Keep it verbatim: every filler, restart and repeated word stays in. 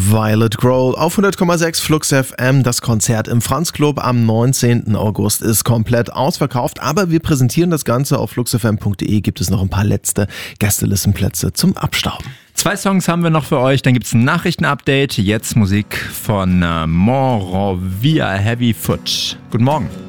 Violet Grohl auf hundert Komma sechs Flux F M. Das Konzert im Franz Club am neunzehnten August ist komplett ausverkauft, aber wir präsentieren das Ganze auf fluxfm punkt de. Gibt es noch ein paar letzte Gästelistenplätze zum Abstauben. Zwei Songs haben wir noch für euch, dann gibt es ein Nachrichtenupdate. Jetzt Musik von äh, Monrovia Heavy Foot. Guten Morgen.